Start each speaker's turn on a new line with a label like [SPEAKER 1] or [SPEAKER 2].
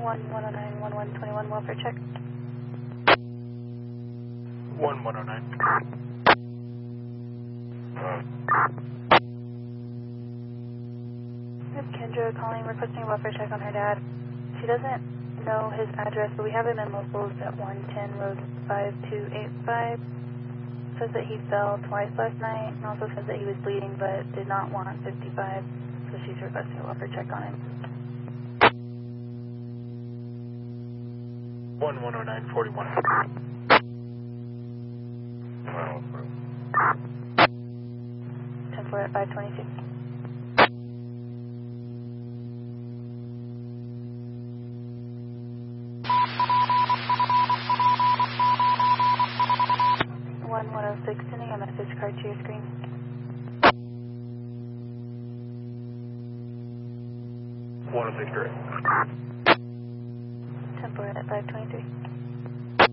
[SPEAKER 1] 1109, 1121, welfare check.
[SPEAKER 2] 1109.
[SPEAKER 1] This is Kendra calling, requesting a welfare check on her dad. She doesn't know his address, but we have him in locals at 110 Road 5285. Says that he fell twice last night, and also says that he was bleeding but did not want 55, so she's requesting a welfare check on him.
[SPEAKER 2] 110941.
[SPEAKER 1] 10-4 at 522. One 106, sending a message card to your screen.
[SPEAKER 2] 106 direct.
[SPEAKER 1] 10-4 at 523.